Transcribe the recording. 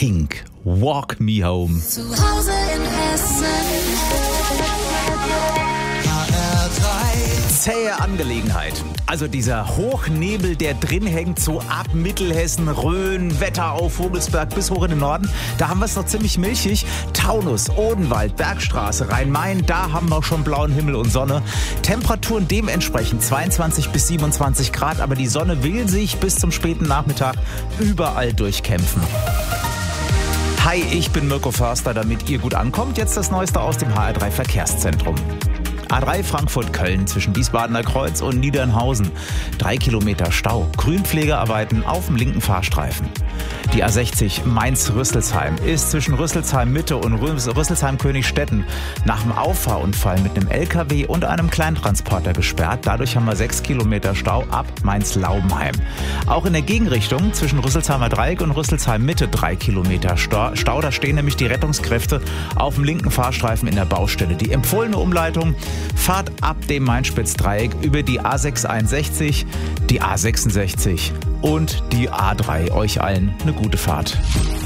Pink, Walk Me Home. Zu Hause in Hessen. Zähe Angelegenheit. Also dieser Hochnebel, der drin hängt, so ab Mittelhessen, Rhön, Wetterau, Vogelsberg bis hoch in den Norden. Da haben wir es noch ziemlich milchig. Taunus, Odenwald, Bergstraße, Rhein-Main, da haben wir schon blauen Himmel und Sonne. Temperaturen dementsprechend 22 bis 27 Grad, aber die Sonne will sich bis zum späten Nachmittag überall durchkämpfen. Hi, ich bin Mirko Förster, damit ihr gut ankommt. Jetzt das Neueste aus dem HR3 Verkehrszentrum. A3 Frankfurt-Köln zwischen Wiesbadener Kreuz und Niedernhausen. 3 Kilometer Stau. Grünpflegearbeiten auf dem linken Fahrstreifen. Die A60 Mainz-Rüsselsheim ist zwischen Rüsselsheim-Mitte und Rüsselsheim-Königstetten nach dem Auffahrunfall mit einem LKW und einem Kleintransporter gesperrt. Dadurch haben wir 6 Kilometer Stau ab Mainz-Laubenheim. Auch in der Gegenrichtung zwischen Rüsselsheimer Dreieck und Rüsselsheim-Mitte 3 Kilometer Stau. Da stehen nämlich die Rettungskräfte auf dem linken Fahrstreifen in der Baustelle. Die empfohlene Umleitung: Fahrt ab dem Main-Spitz-Dreieck über die A661, die A66 und die A3. Euch allen eine gute Fahrt.